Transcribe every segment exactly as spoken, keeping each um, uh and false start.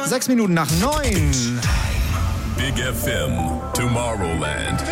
Sechs Minuten nach neun. Big F M, Tomorrowland.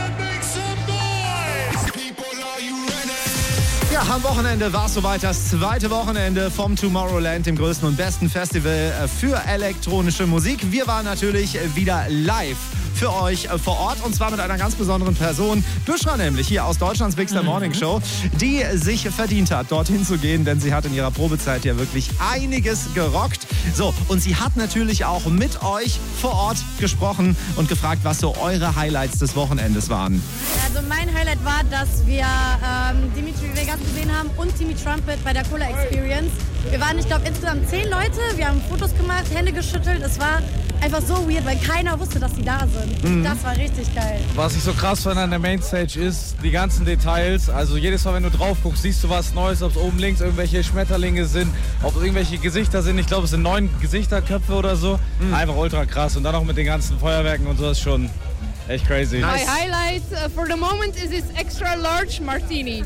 Ja, am Wochenende war es soweit, das zweite Wochenende vom Tomorrowland, dem größten und besten Festival für elektronische Musik. Wir waren natürlich wieder live für euch vor Ort und zwar mit einer ganz besonderen Person, Büschra nämlich, hier aus Deutschlands Big Star Morning Show, die sich verdient hat, dorthin zu gehen, denn sie hat in ihrer Probezeit ja wirklich einiges gerockt. So, und sie hat natürlich auch mit euch vor Ort gesprochen und gefragt, was so eure Highlights des Wochenendes waren. Also mein Highlight war, dass wir ähm, Dimitri Vegas gesehen haben und Timmy Trumpet bei der Cola Experience. Wir waren, ich glaube, insgesamt zehn Leute, wir haben Fotos gemacht, Hände geschüttelt. Es war einfach so weird, weil keiner wusste, dass sie da sind. Mhm. Das war richtig geil. Was ich so krass fand an der Mainstage ist, die ganzen Details. Also jedes Mal, wenn du drauf guckst, siehst du was Neues, ob es oben links irgendwelche Schmetterlinge sind, ob es irgendwelche Gesichter sind. Ich glaube, es sind neun Gesichterköpfe oder so. Mhm. Einfach ultra krass. Und dann auch mit den ganzen Feuerwerken und so, ist schon echt crazy. Nice. My highlight uh, for the moment is this extra large martini.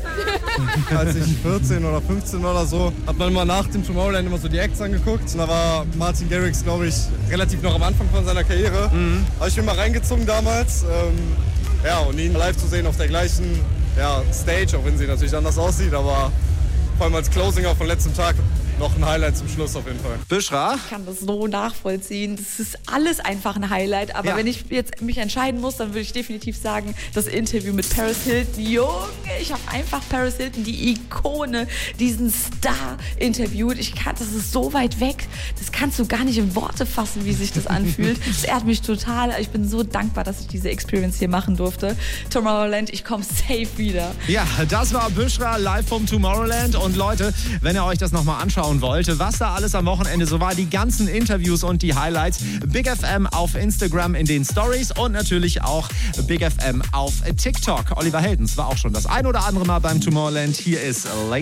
Als ich vierzehn oder fünfzehn oder so, hat man immer nach dem Tomorrowland immer so die Acts angeguckt. Und da war Martin Garrix, glaube ich, relativ noch am Anfang von seiner Karriere. Mhm. Habe ich mir mal reingezogen damals. Ähm, ja, und ihn live zu sehen auf der gleichen ja, Stage, auch wenn sie natürlich anders aussieht, aber vor allem als Closinger von letztem Tag noch ein Highlight zum Schluss auf jeden Fall. Büschra? Ich kann das so nachvollziehen. Das ist alles einfach ein Highlight. Aber ja. wenn ich jetzt mich entscheiden muss, dann würde ich definitiv sagen, das Interview mit Paris Hilton. Junge, ich habe einfach Paris Hilton, die Ikone, diesen Star interviewt. Ich kann, das ist so weit weg. Das kannst du gar nicht in Worte fassen, wie sich das anfühlt. Das ehrt mich total. Ich bin so dankbar, dass ich diese Experience hier machen durfte. Tomorrowland, ich komme safe wieder. Ja, das war Büschra live vom Tomorrowland. Und Leute, wenn ihr euch das nochmal anschaut wollte, was da alles am Wochenende so war, die ganzen Interviews und die Highlights, Big F M auf Instagram in den Stories und natürlich auch Big F M auf TikTok. Oliver Heldens war auch schon das ein oder andere Mal beim Tomorrowland. Hier ist Late